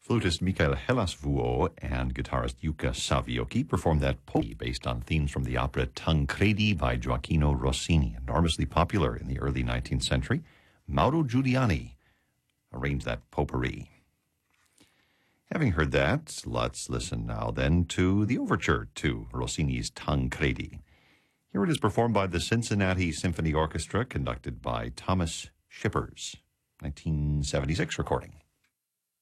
Flutist Michael Hellasvuo and guitarist Jukka Savioki performed that Poppi based on themes from the opera Tancredi by Gioacchino Rossini, enormously popular in the early 19th century. Mauro Giuliani arranged that potpourri. Having heard that, let's listen now then to the overture to Rossini's Tancredi. Here it is performed by the Cincinnati Symphony Orchestra, conducted by Thomas Shippers, 1976 recording.